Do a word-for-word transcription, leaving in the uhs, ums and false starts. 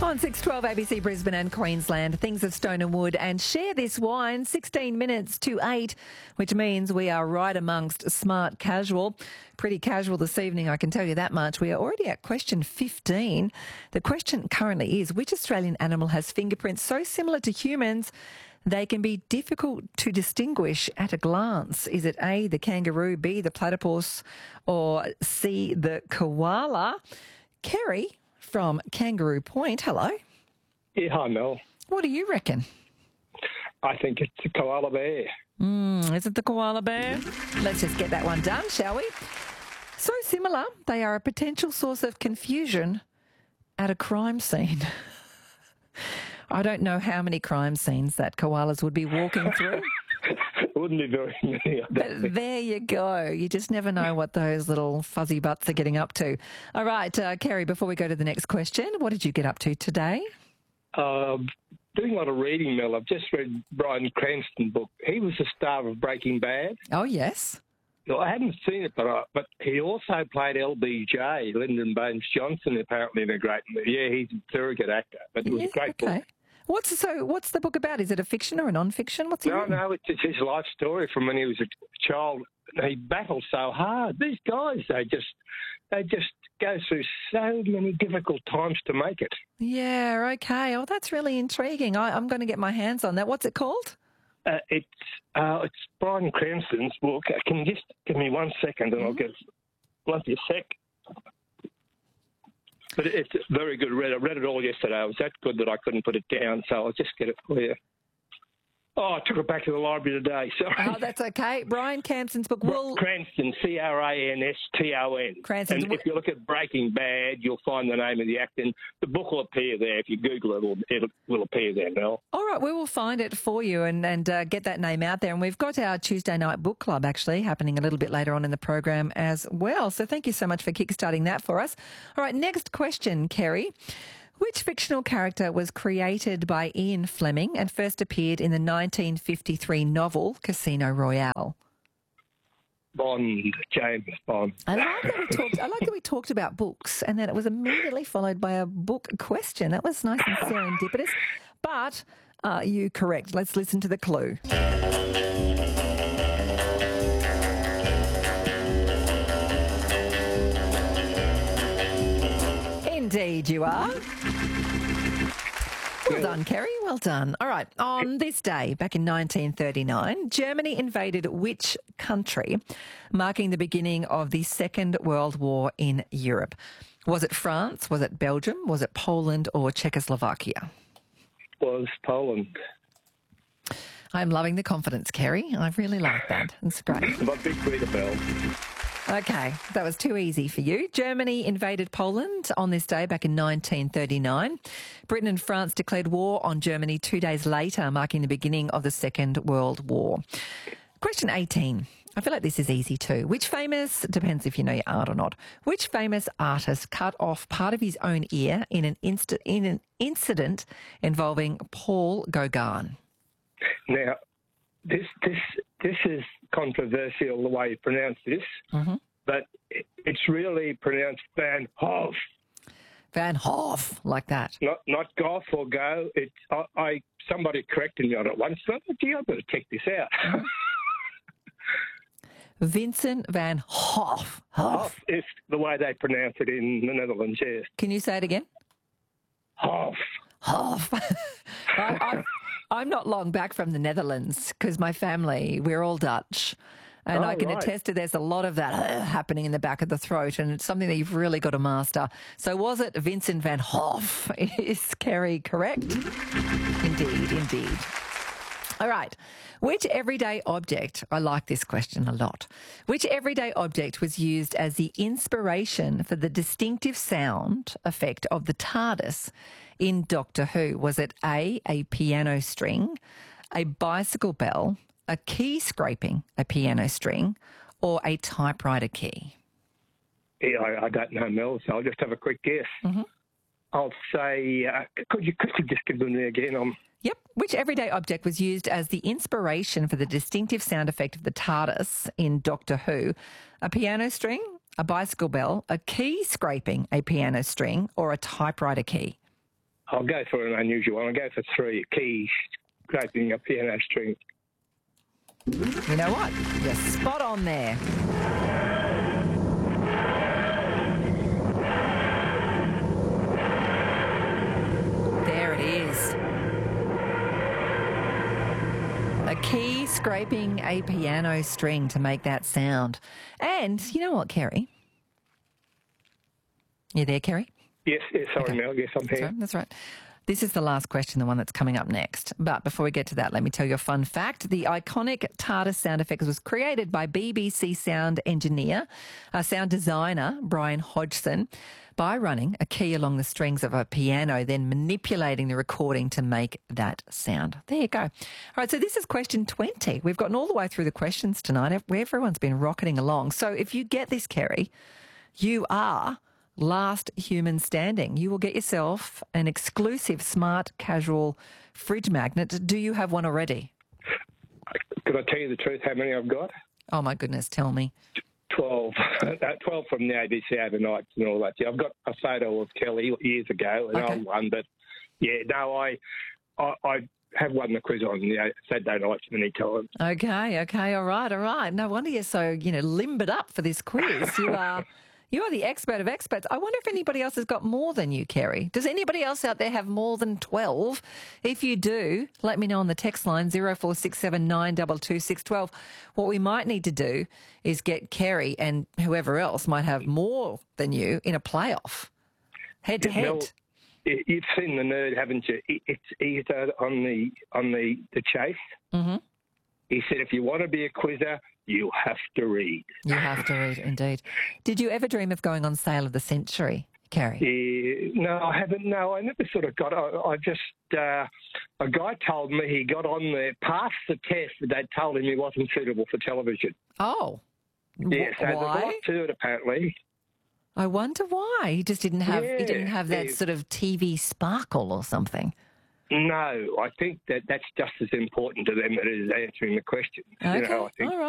On six twelve A B C Brisbane and Queensland, things of stone and wood, and share this wine, sixteen minutes to eight, which means we are right amongst smart casual. Pretty casual this evening, I can tell you that much. We are already at question fifteen. The question currently is, which Australian animal has fingerprints so similar to humans they can be difficult to distinguish at a glance? Is it A, the kangaroo, B, the platypus, or C, the koala? Kerry from Kangaroo Point, hello. Yeah, hi, Mel. What do you reckon? I think it's a koala bear. Mm, is it the koala bear? Let's just get that one done, shall we? So similar, they are a potential source of confusion at a crime scene. I don't know how many crime scenes that koalas would be walking through. Wouldn't be very many. But there you go. You just never know what those little fuzzy butts are getting up to. All right, uh, Kerry, before we go to the next question, what did you get up to today? Uh, doing a lot of reading, Mel. I've just read Bryan Cranston's book. He was the star of Breaking Bad. Oh, yes. Well, I haven't seen it, but I, but he also played L B J, Lyndon Baines Johnson, apparently in a great movie. Yeah, he's a very good actor, but it was Yeah, a great okay. book. What's so? What's the book about? Is it a fiction or a non-fiction? What's it? No, no, it's, it's his life story from when he was a child. He battled so hard. These guys, they just, they just go through so many difficult times to make it. Yeah. Okay. Oh, that's really intriguing. I, I'm going to get my hands on that. What's it called? Uh, it's uh, it's Bryan Cranston's book. Can you just give me one second and mm-hmm. I'll get one for a sec. But it's a very good read. I read it all yesterday. It was that good that I couldn't put it down, so I'll just get it for you. Oh, I took it back to the library today, sorry. Oh, that's okay. Bryan Cranston's book. Will... Cranston, C R A N S T O N. Cranston's... And if you look at Breaking Bad, you'll find the name of the actor. And the book will appear there. If you Google it, it'll, it will appear there, Mel. All right, we will find it for you and, and uh, get that name out there. And we've got our Tuesday night book club actually happening a little bit later on in the program as well. So thank you so much for kickstarting that for us. All right, next question, Kerry. Which fictional character was created by Ian Fleming and first appeared in the nineteen fifty-three novel Casino Royale? Bond, James Bond. I like that we talked. I like that we talked about books, and then it was immediately followed by a book question. That was nice and serendipitous. But are you correct? Let's listen to the clue. Indeed, you are. Well done, Kerry. Well done. All right. On this day, back in nineteen thirty-nine, Germany invaded which country, marking the beginning of the Second World War in Europe? Was it France? Was it Belgium? Was it Poland or Czechoslovakia? Was Poland. I'm loving the confidence, Kerry. I really like that. It's great. My big reader, Bell. Okay, that was too easy for you. Germany invaded Poland on this day back in nineteen thirty-nine. Britain and France declared war on Germany two days later, marking the beginning of the Second World War. Question eighteen. I feel like this is easy too. Which famous, depends if you know your art or not, which famous artist cut off part of his own ear in an, inst- in an incident involving Paul Gauguin? Now, this this this is controversial the way you pronounce this, mm-hmm. but it, it's really pronounced Van Hoff. Van Hoff, like that. Not not Goff or Go. It's I, I somebody corrected me on it once. I thought, gee, I better check this out. Mm-hmm. Vincent van Hoff. Hoff. Hoff is the way they pronounce it in the Netherlands. Yes. Can you say it again? Hoff. Hoff. I, I, I'm not long back from the Netherlands because my family, we're all Dutch. And oh, I can right. attest to there's a lot of that uh, happening in the back of the throat, and it's something that you've really got to master. So was it Vincent van Hoff? Is Kerry correct? Indeed, indeed. All right. Which everyday object, I like this question a lot, which everyday object was used as the inspiration for the distinctive sound effect of the TARDIS in Doctor Who? Was it A, a piano string, a bicycle bell, a key scraping a piano string, or a typewriter key? Yeah, I, I don't know, Mel, so I'll just have a quick guess. Mm-hmm. I'll say, uh, could you could you just give them again? Um, Yep. Which everyday object was used as the inspiration for the distinctive sound effect of the TARDIS in Doctor Who? A piano string, a bicycle bell, a key scraping a piano string, or a typewriter key? I'll go for an unusual one. I'll go for three. Keys scraping a piano string. You know what? You're spot on there. There it is. A key scraping a piano string to make that sound. And you know what, Kerry? You there, Kerry? Yes, yes, sorry, Okay. Mel. Yes, I'm That's here. right, that's right. This is the last question, the one that's coming up next. But before we get to that, let me tell you a fun fact. The iconic TARDIS sound effect was created by B B C sound engineer, uh, sound designer Brian Hodgson, by running a key along the strings of a piano, then manipulating the recording to make that sound. There you go. All right, so this is question twenty. We've gotten all the way through the questions tonight. Everyone's been rocketing along. So if you get this, Kerry, you are last human standing. You will get yourself an exclusive smart casual fridge magnet. Do you have one already? Can I tell you the truth how many I've got? Oh, my goodness, tell me. twelve. Uh, twelve from the A B C overnights and all that. Yeah, I've got a photo of Kelly years ago, an Okay. old one, but yeah, no, I, I, I have won the quiz on, you know, Saturday nights many times. Okay, okay, all right, all right. No wonder you're so, you know, limbered up for this quiz. You are... You are the expert of experts. I wonder if anybody else has got more than you, Kerry. Does anybody else out there have more than twelve? If you do, let me know on the text line zero four six seven nine two two six one two. What we might need to do is get Kerry and whoever else might have more than you in a playoff, head to Yeah, Mel, head. y- You've seen the nerd, haven't you? It- It's either on the on the, the chase. Mm-hmm. He said, if you want to be a quizzer, you have to read. You have to read, indeed. Did you ever dream of going on Sale of the Century, Kerry? Yeah, no, I haven't. No, I never sort of got. I, I just uh, a guy told me he got on there, passed the test, but they told him he wasn't suitable for television. Oh, Yeah, Wh- so there's a why? lot to it apparently. I wonder why. He just didn't have. he didn't Yeah, have that yeah. sort of T V sparkle or something. No, I think that that's just as important to them as answering the questions. Okay, You know, I think all right.